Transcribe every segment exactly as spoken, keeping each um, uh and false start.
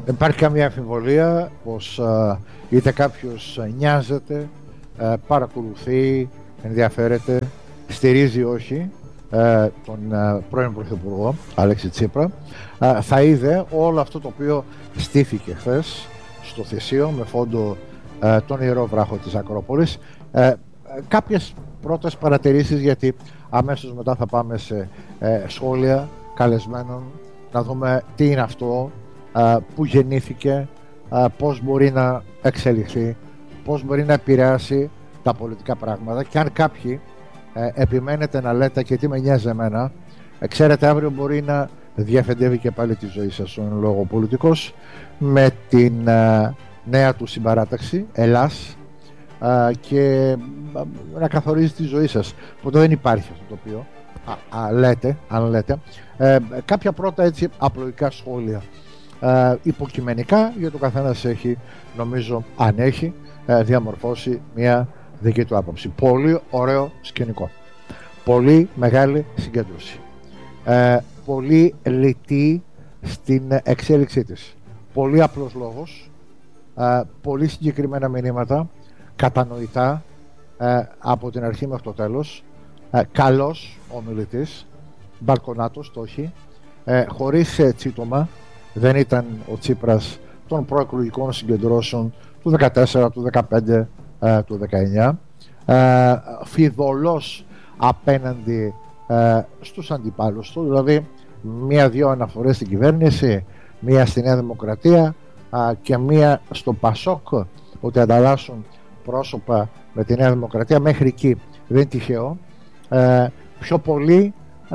υπάρχει καμία αμφιβολία πως α, είτε κάποιος νοιάζεται, α, παρακολουθεί, ενδιαφέρεται, στηρίζει όχι α, τον α, πρώην Πρωθυπουργό Αλέξη Τσίπρα, α, θα είδε όλο αυτό το οποίο στήθηκε χθες στο Θησίο με φόντο α, τον Ιερό Βράχο της Ακρόπολης. Α, κάποιες πρώτες παρατηρήσεις, γιατί αμέσως μετά θα πάμε σε ε, σχόλια καλεσμένων, να δούμε τι είναι αυτό, α, που γεννήθηκε, α, πώς μπορεί να εξελιχθεί, πώς μπορεί να επηρεάσει τα πολιτικά πράγματα, και αν κάποιοι ε, επιμένετε να λέτε και τι με νοιάζει εμένα, ε, ξέρετε αύριο μπορεί να διαφεντεύει και πάλι τη ζωή σας ο εν λόγω πολιτικός με την ε, νέα του συμπαράταξη Ελλάς, Uh, και uh, να καθορίζει τη ζωή σας. Οπότε δεν υπάρχει αυτό το οποίο α, α, λέτε, αν λέτε. Uh, κάποια πρώτα έτσι απλοϊκά σχόλια uh, υποκειμενικά, για το καθένας έχει, νομίζω, αν έχει uh, διαμορφώσει μια δική του άποψη. Πολύ ωραίο σκηνικό, πολύ μεγάλη συγκέντρωση, uh, πολύ λιτή στην εξέλιξή της, πολύ απλός λόγος, uh, πολύ συγκεκριμένα μηνύματα, κατανοητά ε, από την αρχή μέχρι το τέλος, ε, καλός ομιλητής, μπαλκονάτος το έχει, ε, χωρίς ε, τσίτωμα. Δεν ήταν ο Τσίπρας των προεκλογικών συγκεντρώσεων του δεκατέσσερα, του δεκαπέντε, ε, του δεκαεννιά, ε, φιδωλός απέναντι ε, στους αντιπάλους του, δηλαδή μία-δύο αναφορές στην κυβέρνηση, μία στη Νέα Δημοκρατία ε, και μία στο Πασόκ, ότι ανταλλάσσουν πρόσωπα με τη Νέα Δημοκρατία. Μέχρι εκεί δεν είναι τυχαίο. Ε, πιο πολύ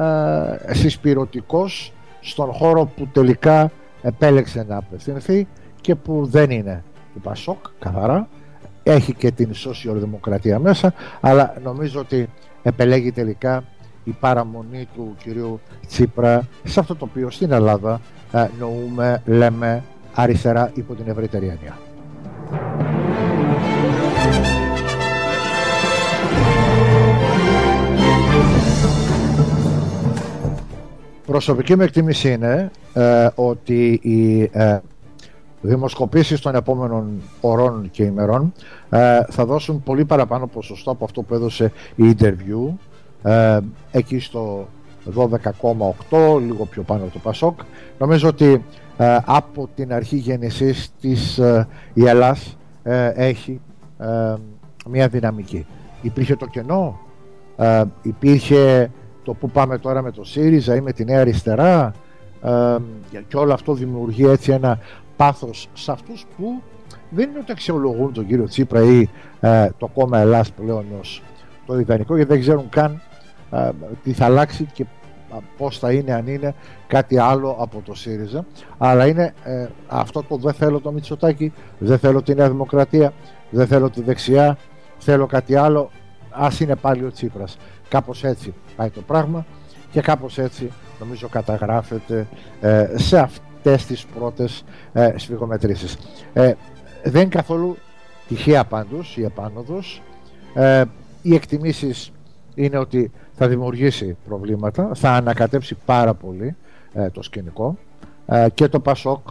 ε, συσπηρωτικός στον χώρο που τελικά επέλεξε να απευθυνθεί και που δεν είναι του Πασόκ καθαρά. Έχει και την σοσιαλδημοκρατία μέσα, αλλά νομίζω ότι επελέγει τελικά η παραμονή του κυρίου Τσίπρα σε αυτό το οποίο στην Ελλάδα ε, νοούμε, λέμε, αριστερά υπό την ευρύτερη έννοια. Προσωπική μου εκτίμηση είναι ε, ότι οι ε, δημοσκοπήσεις των επόμενων ωρών και ημερών ε, θα δώσουν πολύ παραπάνω ποσοστό από αυτό που έδωσε η interview, ε, εκεί στο δώδεκα κόμμα οκτώ, λίγο πιο πάνω από το Πασόκ. Νομίζω ότι ε, από την αρχή γέννησης της ε, η Ελλάς ε, έχει ε, μια δυναμική. Υπήρχε το κενό, ε, υπήρχε το που πάμε τώρα με το ΣΥΡΙΖΑ ή με τη Νέα Αριστερά, ε, και όλο αυτό δημιουργεί έτσι ένα πάθος σε αυτούς που δεν είναι ότι αξιολογούν τον κύριο Τσίπρα ή ε, το κόμμα Ελλάς πλέον ως το ιδανικό, γιατί δεν ξέρουν καν ε, τι θα αλλάξει και πώς θα είναι, αν είναι κάτι άλλο από το ΣΥΡΙΖΑ. Αλλά είναι ε, αυτό το δεν θέλω το Μητσοτάκη, δεν θέλω τη Νέα Δημοκρατία, δεν θέλω τη δεξιά, θέλω κάτι άλλο, ας είναι πάλι ο Τσίπρας. Κάπως έτσι πάει το πράγμα και κάπως έτσι νομίζω καταγράφεται ε, σε αυτές τις πρώτες ε, σφυγομετρήσεις. Ε, δεν είναι καθόλου τυχαία πάντως η επάνωδος. Ε, οι εκτιμήσεις είναι ότι θα δημιουργήσει προβλήματα, θα ανακατέψει πάρα πολύ ε, το σκηνικό, ε, και το Πασόκ,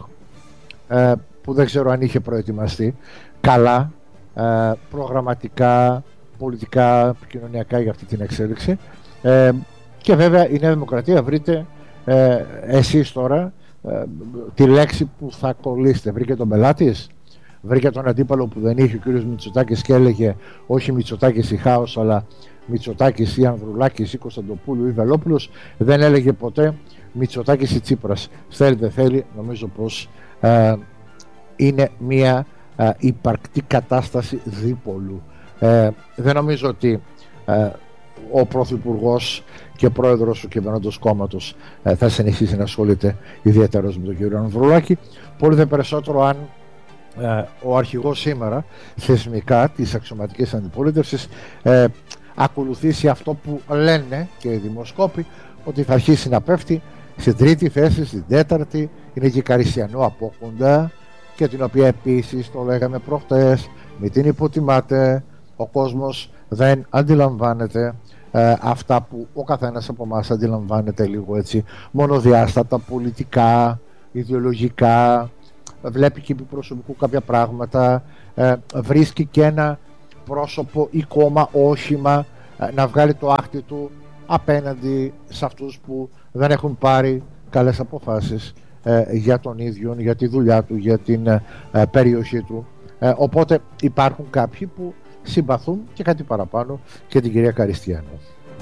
ε, που δεν ξέρω αν είχε προετοιμαστεί καλά ε, προγραμματικά, πολιτικά, επικοινωνιακά για αυτή την εξέλιξη, ε, και βέβαια η Νέα Δημοκρατία. Βρείτε ε, εσείς τώρα ε, τη λέξη που θα κολλήσετε. Βρήκε τον πελάτης, βρήκε τον αντίπαλο που δεν είχε ο κύριος Μητσοτάκης και έλεγε όχι Μητσοτάκης ή χάος, αλλά Μητσοτάκης ή Ανδρουλάκης ή Κωνσταντοπούλου ή Βελόπουλος. Δεν έλεγε ποτέ Μητσοτάκης ή Τσίπρας. Θέλει δεν θέλει, νομίζω πως ε, είναι μια ε, υπαρκτή κατάσταση δίπολου. Ε, δεν νομίζω ότι ε, ο Πρωθυπουργός και πρόεδρος του κυβερνώντος κόμματος ε, θα συνεχίσει να ασχολείται ιδιαίτερος με τον κύριο Ανδρουλάκη. Πολύ δε περισσότερο αν ε, ο αρχηγός σήμερα θεσμικά της αξιωματικής αντιπολίτευσης ε, ακολουθήσει αυτό που λένε και οι δημοσκόποι, ότι θα αρχίσει να πέφτει στην τρίτη θέση, στην τέταρτη. Είναι και η Καρισιανού από κοντά, και την οποία επίσης το λέγαμε προχτές, μην την υποτιμάτε. Ο κόσμος δεν αντιλαμβάνεται ε, αυτά που ο καθένας από εμάς αντιλαμβάνεται λίγο έτσι μονοδιάστατα, πολιτικά, ιδεολογικά, βλέπει και επί προσωπικού κάποια πράγματα, ε, βρίσκει και ένα πρόσωπο ή κόμμα, όχημα ε, να βγάλει το άχτι του απέναντι σε αυτούς που δεν έχουν πάρει καλές αποφάσεις ε, για τον ίδιο, για τη δουλειά του, για την ε, περιοχή του. Ε, οπότε υπάρχουν κάποιοι που συμπαθούν και κάτι παραπάνω και την κυρία Καριστιανού.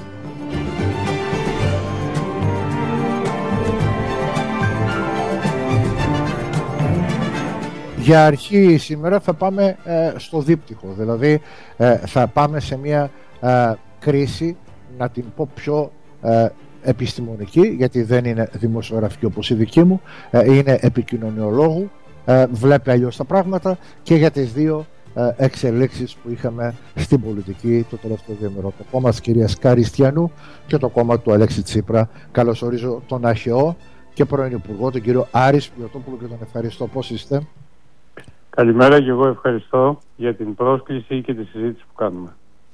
Για αρχή σήμερα θα πάμε ε, στο δίπτυχο, δηλαδή ε, θα πάμε σε μια ε, κρίση, να την πω πιο ε, επιστημονική, γιατί δεν είναι δημοσιογραφική όπως η δική μου, ε, είναι επικοινωνιολόγου, ε, βλέπει αλλιώς τα πράγματα και για τις δύο ε, εξελίξεις που είχαμε στην πολιτική το τελευταίο διήμερο. Το κόμμα της κυρίας Καριστιανού και το κόμμα του Αλέξη Τσίπρα. Καλωσορίζω τον αρχαιό και πρώην Υπουργό, τον κύριο Άρη Σπιωτόπουλο, και τον ευχαριστώ. Πώς είστε? Καλημέρα, και εγώ ευχαριστώ για την πρόσκληση και τη συζήτηση που κάνουμε.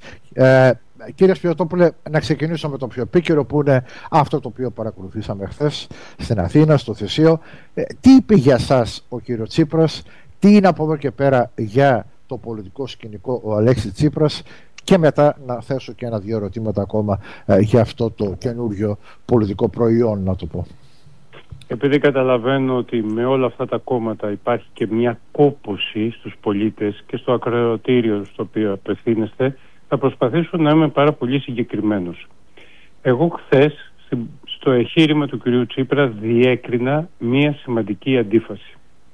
Ε, κύριε Σπιωτόπουλε, να ξεκινήσω με το πιο επίκαιρο, που είναι αυτό το οποίο παρακολουθήσαμε χθες στην Αθήνα, στο Θησίο. Ε, τι είπε για σας ο κύριο Τσίπρας, τι είναι από εδώ και πέρα για το πολιτικό σκηνικό ο Αλέξη Τσίπρας, και μετά να θέσω και ένα-δύο ερωτήματα ακόμα ε, για αυτό το καινούριο πολιτικό προϊόν, να το πω. Επειδή καταλαβαίνω ότι με όλα αυτά τα κόμματα υπάρχει και μια κόπωση στους πολίτες και στο ακροατήριο στο οποίο απευθύνεστε, θα προσπαθήσω να είμαι πάρα πολύ συγκεκριμένος. Εγώ χθες στο εγχείρημα του κυρίου Τσίπρα διέκρινα μια σημαντική αντίφαση.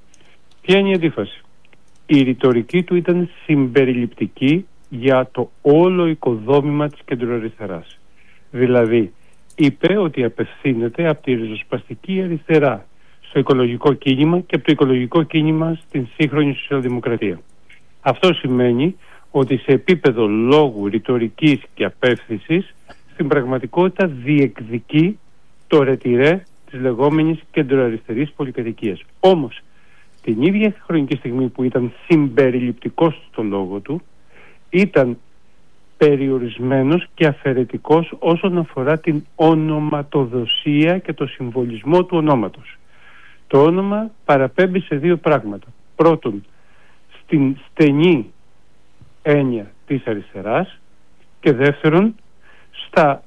Ποια είναι η αντίφαση? Η ρητορική του ήταν συμπεριληπτική για το όλο οικοδόμημα της κεντροαριστεράς. Δηλαδή, είπε ότι απευθύνεται από τη ριζοσπαστική αριστερά στο οικολογικό κίνημα και από το οικολογικό κίνημα στην σύγχρονη σοσιαλδημοκρατία. Αυτό σημαίνει ότι σε επίπεδο λόγου, ρητορικής και απεύθυνσης, στην πραγματικότητα διεκδικεί το ρετυρέ της λεγόμενης κεντροαριστερής πολυκατοικίας. Όμως, την ίδια χρονική στιγμή που ήταν συμπεριληπτικός στο λόγο του, ήταν περιορισμένος και αφαιρετικός όσον αφορά την ονοματοδοσία και το συμβολισμό του ονόματος. Το όνομα παραπέμπει σε δύο πράγματα. Πρώτον, στην στενή έννοια της αριστεράς, και δεύτερον, στα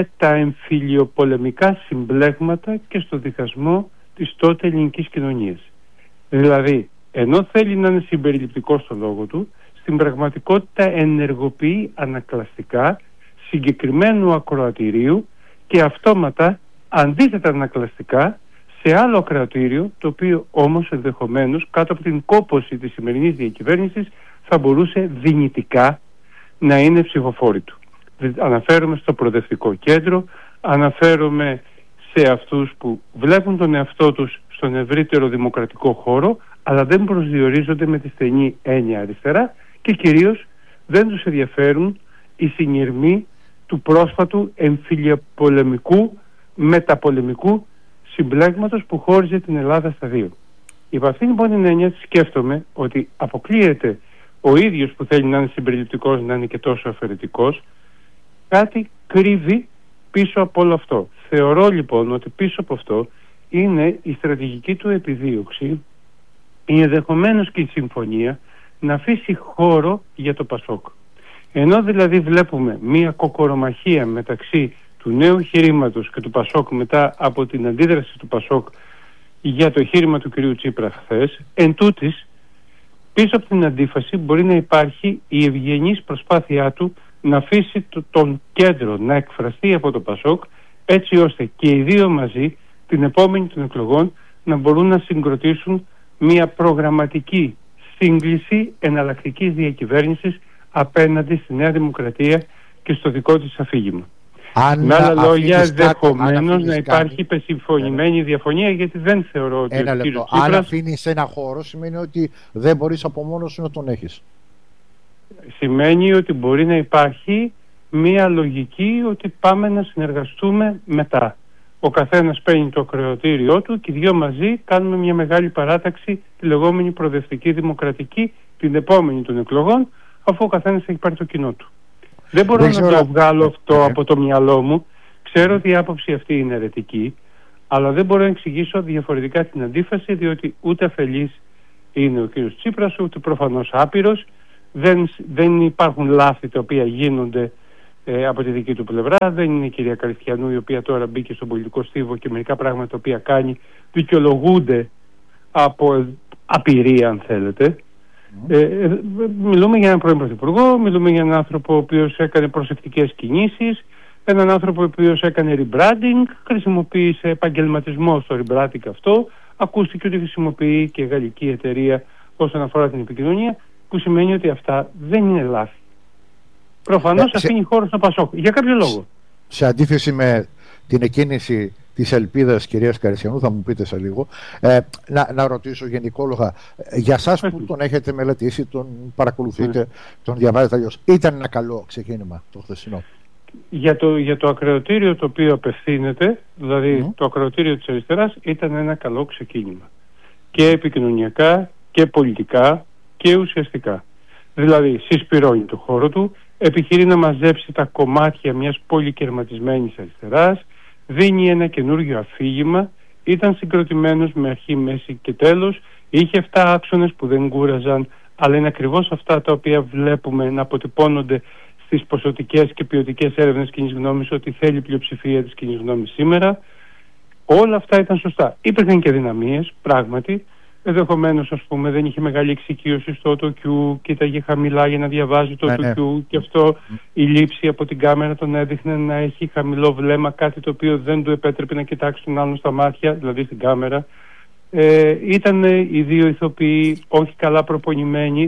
μεταεμφυλιοπολεμικά συμπλέγματα και στο διχασμό της τότε ελληνικής κοινωνίας. Δηλαδή, ενώ θέλει να είναι συμπεριληπτικό στο λόγο του, στην πραγματικότητα ενεργοποιεί ανακλαστικά συγκεκριμένου ακροατηρίου και αυτόματα αντίθετα ανακλαστικά σε άλλο ακροατήριο, το οποίο όμως ενδεχομένως κάτω από την κόπωση της σημερινής διακυβέρνησης θα μπορούσε δυνητικά να είναι ψηφοφόροι του. Αναφέρομαι στο Προοδευτικό Κέντρο, αναφέρομαι σε αυτούς που βλέπουν τον εαυτό τους στον ευρύτερο δημοκρατικό χώρο, αλλά δεν προσδιορίζονται με τη στενή έννοια αριστερά, και κυρίως δεν τους ενδιαφέρουν οι συνειρμοί του πρόσφατου εμφυλιοπολεμικού μεταπολεμικού συμπλέγματος που χώριζε την Ελλάδα στα δύο. Υπ' αυτήν λοιπόν την έννοια σκέφτομαι ότι αποκλείεται ο ίδιος που θέλει να είναι συμπεριληπτικός να είναι και τόσο αφαιρετικός. Κάτι κρύβει πίσω από όλο αυτό. Θεωρώ λοιπόν ότι πίσω από αυτό είναι η στρατηγική του επιδίωξη, η ενδεχομένως και η συμφωνία να αφήσει χώρο για το Πασόκ. Ενώ δηλαδή βλέπουμε μία κοκορομαχία μεταξύ του νέου εγχειρήματος και του Πασόκ μετά από την αντίδραση του Πασόκ για το εγχείρημα του κυρίου Τσίπρα χθες, εν τούτης, πίσω από την αντίφαση μπορεί να υπάρχει η ευγενής προσπάθειά του να αφήσει το, τον κέντρο να εκφραστεί από το Πασόκ, έτσι ώστε και οι δύο μαζί την επόμενη των εκλογών να μπορούν να συγκροτήσουν μία προγραμματική σύγκληση εναλλακτικής διακυβέρνησης απέναντι στη Νέα Δημοκρατία και στο δικό της αφήγημα. Αν με άλλα λόγια, ενδεχομένως να υπάρχει κάτι... υπεσυμφωνημένη διαφωνία, γιατί δεν θεωρώ ότι ένα ο λεπτό. κύριος Τσίπρας... Αν αφήνεις ένα χώρο, σημαίνει ότι δεν μπορείς από μόνος σου να τον έχεις. Σημαίνει ότι μπορεί να υπάρχει μία λογική ότι πάμε να συνεργαστούμε μετά. Ο καθένας παίρνει το ακροατήριό του και οι δυο μαζί κάνουμε μια μεγάλη παράταξη, τη λεγόμενη προοδευτική δημοκρατική, την επόμενη των εκλογών, αφού ο καθένας έχει πάρει το κοινό του. Δεν μπορώ δεν να το βγάλω αυτό yeah. από το μυαλό μου. Ξέρω ότι η άποψη αυτή είναι αιρετική, αλλά δεν μπορώ να εξηγήσω διαφορετικά την αντίφαση, διότι ούτε αφελείς είναι ο κύριος Τσίπρας, ούτε προφανώς άπειρος. Δεν, δεν υπάρχουν λάθη τα οποία γίνονται ε, από τη δική του πλευρά. Δεν είναι η κυρία Καριστιανού, η οποία τώρα μπήκε στον πολιτικό στίβο και μερικά πράγματα τα οποία κάνει δικαιολογούνται από απειρία, αν θέλετε. Mm. Ε, ε, μιλούμε για έναν πρώην πρωθυπουργό, μιλούμε για έναν άνθρωπο ο οποίος έκανε προσεκτικές κινήσεις, έναν άνθρωπο ο οποίος έκανε rebranding, χρησιμοποίησε επαγγελματισμό στο rebranding αυτό, ακούστηκε ότι χρησιμοποιεί και γαλλική εταιρεία όσον αφορά την επικοινωνία, που σημαίνει ότι αυτά δεν είναι λάθη. Προφανώς ε, αφήνει σε... χώρο στο Πασόκ, για κάποιο λόγο. Σε αντίθεση με την εκκίνηση της ελπίδας κυρίας Καριστιανού, θα μου πείτε σε λίγο, ε, να, να ρωτήσω γενικόλογα, για σας που τον έχετε μελετήσει, τον παρακολουθείτε, mm. τον διαβάζετε αλλιώς, ήταν ένα καλό ξεκίνημα το χθεσινό? Για το, για το ακροατήριο το οποίο απευθύνεται, δηλαδή mm. το ακροατήριο της αριστεράς, ήταν ένα καλό ξεκίνημα. Και επικοινωνιακά και πολιτικά και ουσιαστικά. Δηλαδή συσπυρώνει το χώρο του, επιχειρεί να μαζέψει τα κομμάτια μιας πολυκερματισμένης αριστεράς, δίνει ένα καινούργιο αφήγημα, ήταν συγκροτημένος με αρχή, μέση και τέλος, είχε εφτά άξονες που δεν κούραζαν, αλλά είναι ακριβώς αυτά τα οποία βλέπουμε να αποτυπώνονται στις ποσοτικές και ποιοτικές έρευνες κοινής γνώμης, ότι θέλει πλειοψηφία της κοινής γνώμης σήμερα. Όλα αυτά ήταν σωστά. Υπήρχαν και δυναμίες, πράγματι. Ενδεχομένως, ας πούμε, δεν είχε μεγάλη εξοικείωση στο AutoCue, κοίταγε χαμηλά για να διαβάζει το AutoCue, ναι, ναι. Και αυτό η λήψη από την κάμερα τον έδειχνε να έχει χαμηλό βλέμμα, κάτι το οποίο δεν του επέτρεπε να κοιτάξει τον άλλον στα μάτια, δηλαδή στην κάμερα. Ε, ήταν οι δύο ηθοποιοί όχι καλά προπονημένοι,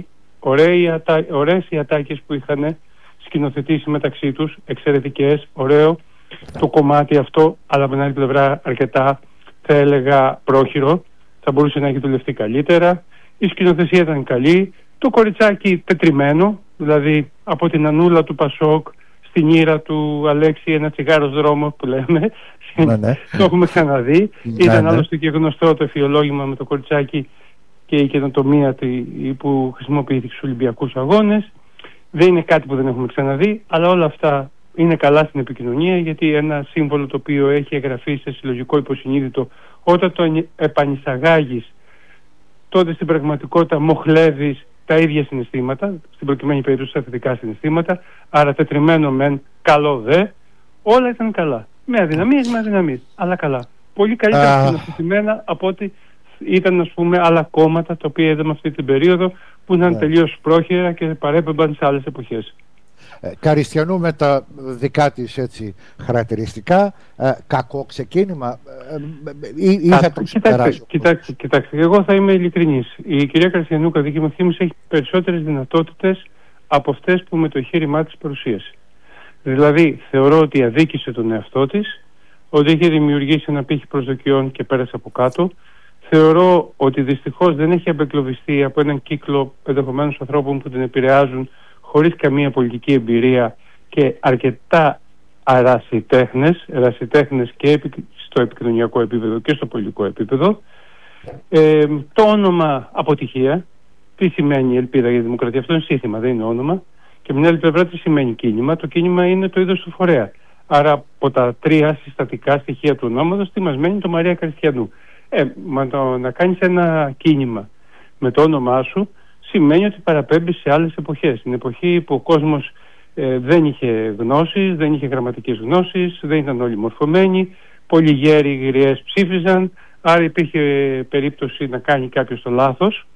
ωραίες οι ατάκες που είχαν σκηνοθετήσει μεταξύ τους, εξαιρετικές, ωραίο το κομμάτι αυτό, αλλά από την άλλη πλευρά αρκετά, θα έλεγα, πρόχειρο. Θα μπορούσε να έχει δουλευτεί καλύτερα. Η σκηνοθεσία ήταν καλή. Το κοριτσάκι τετριμένο, δηλαδή από την Ανούλα του Πασόκ στην ήρα του Αλέξη, ένα τσιγάρος δρόμο που λέμε. Ναι, ναι. Το έχουμε ξαναδεί. Ναι, ήταν ναι. Άλλωστε και γνωστό το εφιολόγημα με το κοριτσάκι και η καινοτομία που χρησιμοποιήθηκε στους Ολυμπιακούς Αγώνες. Δεν είναι κάτι που δεν έχουμε ξαναδεί, αλλά όλα αυτά είναι καλά στην επικοινωνία, γιατί ένα σύμβολο το οποίο έχει εγγραφεί σε συλλογικό υποσυνείδητο, όταν το επανεισαγάγεις, τότε στην πραγματικότητα μοχλεύεις τα ίδια συναισθήματα, στην προκειμένη περίπτωση τα θετικά συναισθήματα, άρα τετριμένο μεν, καλό δε, όλα ήταν καλά. Με αδυναμίες, με αδυναμίες, αλλά καλά. Πολύ καλύτερα συνοθετημένα από ότι ήταν, ας πούμε, άλλα κόμματα τα οποία είδαμε αυτή την περίοδο, που ήταν yeah. τελείως πρόχειρα και παρέπεμπαν σε άλλες εποχές. Ε, Καριστιανού με τα δικά της έτσι χαρακτηριστικά, ε, κακό ξεκίνημα ε, ή, ή θα το κοιτάξτε, κοιτάξτε, κοιτάξτε, εγώ θα είμαι ειλικρινής. Η κυρία Καριστιανού, κατά δική μου εκτίμηση, έχει περισσότερες δυνατότητες από αυτές που με το εγχείρημά της παρουσίασε. Δηλαδή θεωρώ ότι αδίκησε τον εαυτό της, ότι είχε δημιουργήσει ένα πύχη προσδοκιών και πέρασε από κάτω. Θεωρώ ότι δυστυχώς δεν έχει απεκλωβιστεί από έναν κύκλο ενδεχομένως ανθρώπων που την επηρεάζουν χωρίς καμία πολιτική εμπειρία και αρκετά αρασιτέχνες, ερασιτέχνες και στο επικοινωνιακό επίπεδο και στο πολιτικό επίπεδο. Ε, το όνομα αποτυχία, τι σημαίνει ελπίδα για τη δημοκρατία, αυτό είναι σύνθημα, δεν είναι όνομα. Και με την άλλη πλευρά τι σημαίνει κίνημα, το κίνημα είναι το είδος του φορέα. Άρα από τα τρία συστατικά στοιχεία του ονόματος, τι μας μένει? Το Μαρία Καριστιανού. Ε, μα το να κάνεις ένα κίνημα με το όνομά σου σημαίνει ότι παραπέμπεις σε άλλες εποχές. Την εποχή που ο κόσμος ε, δεν είχε γνώσεις, δεν είχε γραμματικές γνώσεις, δεν ήταν όλοι μορφωμένοι, πολλοί γέροι γριές ψήφιζαν, άρα υπήρχε περίπτωση να κάνει κάποιος το λάθος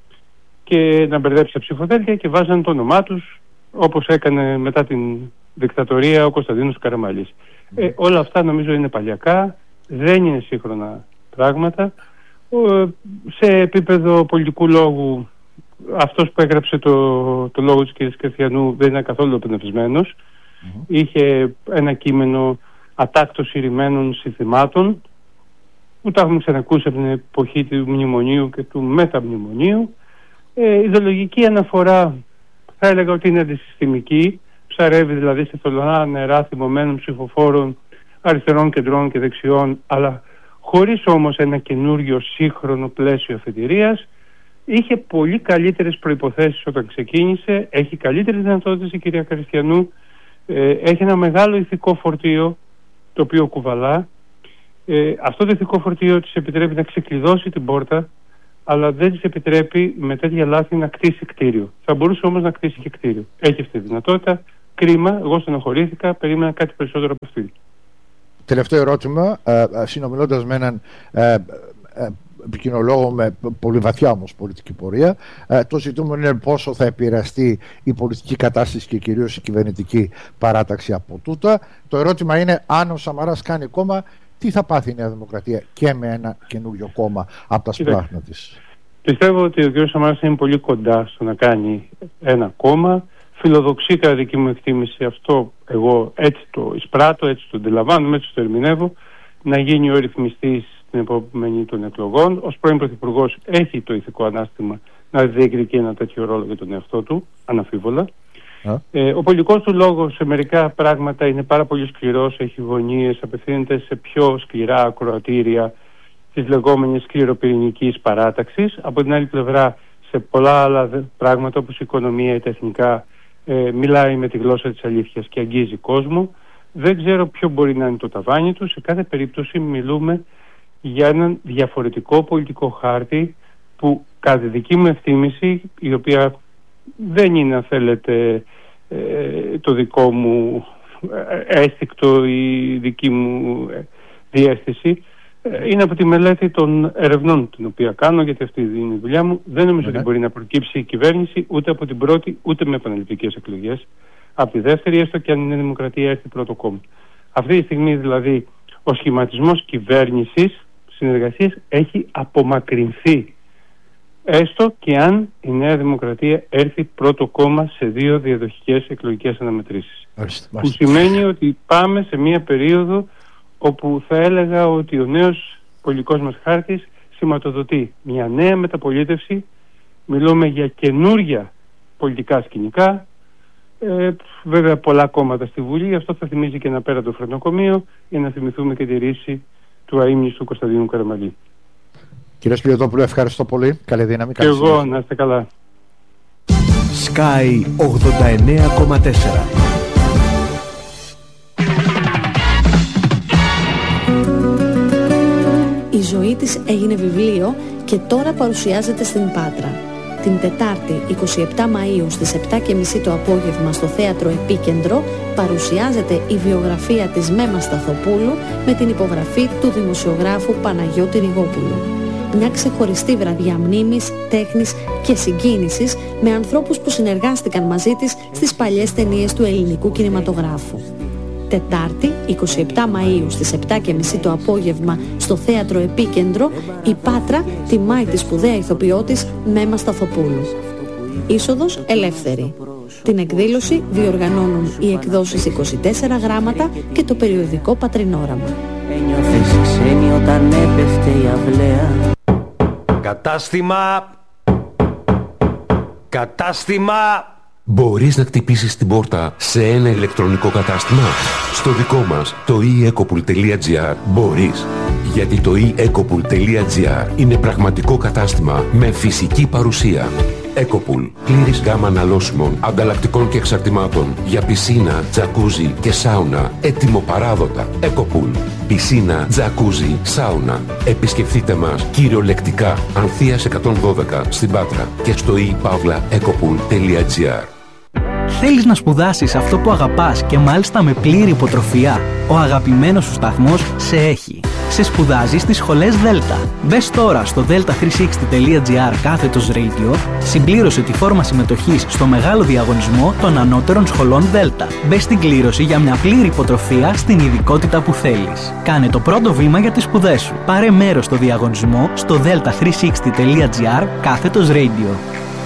και να μπερδέψει τα ψηφοδέλτια και βάζαν το όνομά τους, όπως έκανε μετά την δικτατορία ο Κωνσταντίνος Καραμαλής. Ε, όλα αυτά νομίζω είναι παλιακά, δεν είναι σύγχρονα πράγματα. Σε επίπεδο πολιτικού λόγου, αυτός που έγραψε το, το λόγο της κ. Καριστιανού δεν ήταν καθόλου πνευσμένος. Mm-hmm. Είχε ένα κείμενο ατάκτως ηρημένων συνθημάτων που τα έχουμε ξανακούσει από την εποχή του μνημονίου και του μεταμνημονίου. Ε, ιδεολογική αναφορά θα έλεγα ότι είναι αντισυστημική, ψαρεύει δηλαδή σε θολωνά νερά θυμωμένων ψηφοφόρων αριστερών, κεντρών και δεξιών, αλλά χωρίς όμως ένα καινούριο σύγχρονο πλαίσιο αφετηρίας. Είχε πολύ καλύτερες προϋποθέσεις όταν ξεκίνησε, έχει καλύτερες δυνατότητες η κυρία Καριστιανού, ε, έχει ένα μεγάλο ηθικό φορτίο το οποίο κουβαλά. Ε, αυτό το ηθικό φορτίο της επιτρέπει να ξεκλειδώσει την πόρτα, αλλά δεν της επιτρέπει με τέτοια λάθη να κτίσει κτίριο. Θα μπορούσε όμως να κτίσει και κτίριο. Έχει αυτή τη δυνατότητα. Κρίμα, εγώ στενοχωρήθηκα, περίμενα κάτι περισσότερο από αυτή. Τελευταίο ερώτημα, ε, συνομιλώντας με έναν ε, ε, επικοινολόγο με πολύ βαθιά όμως πολιτική πορεία, ε, το ζητούμενο είναι πόσο θα επηρεαστεί η πολιτική κατάσταση και κυρίως η κυβερνητική παράταξη από τούτα. Το ερώτημα είναι αν ο Σαμαράς κάνει κόμμα, τι θα πάθει η Νέα Δημοκρατία και με ένα καινούριο κόμμα από τα σπλάχνα της. Πιστεύω ότι ο κ. Σαμαράς είναι πολύ κοντά στο να κάνει ένα κόμμα. Φιλοδοξεί, κατά δική μου εκτίμηση, αυτό εγώ έτσι το εισπράττω, έτσι το αντιλαμβάνομαι, έτσι το ερμηνεύω, να γίνει ο ρυθμιστής στην επόμενη των εκλογών. Ως πρώην Πρωθυπουργός έχει το ηθικό ανάστημα να διεκδικεί ένα τέτοιο ρόλο για τον εαυτό του, αναμφίβολα. Yeah. Ε, ο πολιτικός του λόγος σε μερικά πράγματα είναι πάρα πολύ σκληρός, έχει γωνίες, απευθύνεται σε πιο σκληρά ακροατήρια της λεγόμενης σκληροπυρηνικής παράταξης. Από την άλλη πλευρά, σε πολλά άλλα πράγματα όπως η οικονομία ή τα εθνικά, ε, μιλάει με τη γλώσσα της αλήθειας και αγγίζει κόσμο. Δεν ξέρω ποιο μπορεί να είναι το ταβάνι του. Σε κάθε περίπτωση μιλούμε για έναν διαφορετικό πολιτικό χάρτη που, κατά δική μου εκτίμηση, η οποία δεν είναι, αν θέλετε, ε, το δικό μου αίσθηκτο ή δική μου διαίσθηση, είναι από τη μελέτη των ερευνών την οποία κάνω, γιατί αυτή είναι η δουλειά μου. Δεν νομίζω mm-hmm. ότι μπορεί να προκύψει η κυβέρνηση ούτε από την πρώτη ούτε με επαναληπτικές εκλογές. Από τη δεύτερη, έστω και αν η Δημοκρατία έρθει πρώτο κόμμα. Αυτή τη στιγμή δηλαδή ο σχηματισμός κυβέρνησης συνεργασίας έχει απομακρυνθεί. Έστω και αν η Νέα Δημοκρατία έρθει πρώτο κόμμα σε δύο διαδοχικές εκλογικές αναμετρήσεις. Μάλιστα, μάλιστα. Που σημαίνει ότι πάμε σε μια περίοδο όπου θα έλεγα ότι ο νέος πολιτικός μας χάρτης σηματοδοτεί μια νέα μεταπολίτευση. Μιλούμε για καινούρια πολιτικά σκηνικά. Ε, βέβαια πολλά κόμματα στη Βουλή. Αυτό θα θυμίζει και ένα πέραντο φρενοκομείο, για να θυμηθούμε και τη ρίση του αείμνηστου Κωνσταντίνου Καραμαλή. Κύριε Σπυριδόπουλο, ευχαριστώ πολύ. Καλή δύναμη. Και εγώ, να είστε καλά. Sky ογδόντα εννέα κόμμα τέσσερα. Η ζωή της έγινε βιβλίο και τώρα παρουσιάζεται στην Πάτρα. Την Τετάρτη εικοστή εβδόμη Μαΐου στις επτά και μισή το απόγευμα στο Θέατρο Επίκεντρο παρουσιάζεται η βιογραφία της Μέμα Σταθοπούλου με την υπογραφή του δημοσιογράφου Παναγιώτη Ριγόπουλου. Μια ξεχωριστή βραδιά μνήμης, τέχνης και συγκίνησης με ανθρώπους που συνεργάστηκαν μαζί της στις παλιές ταινίες του ελληνικού κινηματογράφου. Τετάρτη, εικοστή εβδόμη Μαΐου στις επτά και μισή το απόγευμα στο Θέατρο Επίκεντρο, η Πάτρα τιμάει τη σπουδαία ηθοποιό της Μέμα Σταθοπούλου. Είσοδος ελεύθερη. Την εκδήλωση διοργανώνουν οι εκδόσεις είκοσι τέσσερα γράμματα και το περιοδικό Πατρινόραμα. Ένιωθες ξένη όταν έπεφτε η αυλαία. Κατάστημα! Κατάστημα! Μπορείς να χτυπήσεις την πόρτα σε ένα ηλεκτρονικό κατάστημα? Στο δικό μας, το e ecopool τελεία gr, μπορείς. Γιατί το e ecopool τελεία gr είναι πραγματικό κατάστημα με φυσική παρουσία. Ecopool, πλήρης γάμα αναλώσιμων, ανταλλακτικών και εξαρτημάτων για πισίνα, τζακούζι και σάουνα, έτοιμο παράδοτα. Ecopool, πισίνα, τζακούζι, σάουνα. Επισκεφτείτε μας κυριολεκτικά Ανθείας εκατόν δώδεκα στην Πάτρα και στο e pavla ecopool τελεία gr. Θέλεις να σπουδάσεις αυτό που αγαπάς και μάλιστα με πλήρη υποτροφία? Ο αγαπημένος σου σταθμός σε έχει. Σε σπουδάζει στις σχολές Δέλτα. Μπες τώρα στο delta τριακόσια εξήντα τελεία gr κάθετος radio, συμπλήρωσε τη φόρμα συμμετοχής στο μεγάλο διαγωνισμό των ανώτερων σχολών Δέλτα. Μπες στην κλήρωση για μια πλήρη υποτροφία στην ειδικότητα που θέλεις. Κάνε το πρώτο βήμα για τις σπουδές σου. Πάρε μέρος στο διαγωνισμό στο delta τριακόσια εξήντα τελεία gr κάθετος radio.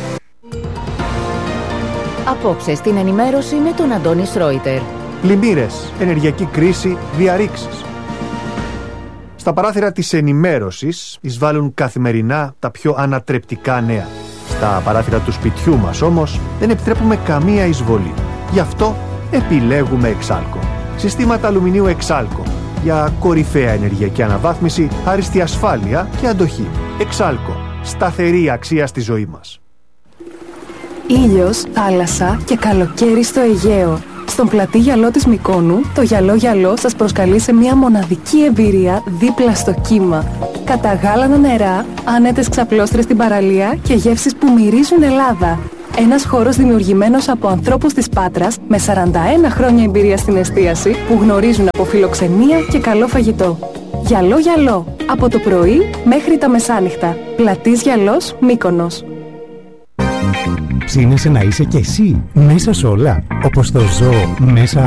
Απόψε στην ενημέρωση με τον Αντώνη Σρόιτερ. Πλημμύρες, ενεργειακή κρίση, διαρρήξεις. Στα παράθυρα της ενημέρωσης εισβάλλουν καθημερινά τα πιο ανατρεπτικά νέα. Στα παράθυρα του σπιτιού μας όμως δεν επιτρέπουμε καμία εισβολή. Γι' αυτό επιλέγουμε Εξάλκο. Συστήματα αλουμινίου Εξάλκο για κορυφαία ενεργειακή αναβάθμιση, άριστη ασφάλεια και αντοχή. Εξάλκο. Σταθερή αξία στη ζωή μας. Ήλιος, θάλασσα και καλοκαίρι στο Αιγαίο. Στον πλατή γυαλό της Μυκόνου, το γυαλό γυαλό σας προσκαλεί σε μια μοναδική εμπειρία δίπλα στο κύμα. Καταγάλανα νερά, άνετες ξαπλώστρες στην παραλία και γεύσεις που μυρίζουν Ελλάδα. Ένας χώρος δημιουργημένος από ανθρώπους της Πάτρας με σαράντα ένα χρόνια εμπειρία στην εστίαση που γνωρίζουν από φιλοξενία και καλό φαγητό. Γυαλό γυαλό, από το πρωί μέχρι τα μεσάνυχτα. Πλατής γυαλός, Μύκονος. Ψήνεσαι να είσαι κι εσύ μέσα σ' όλα, όπως το ζω μέσα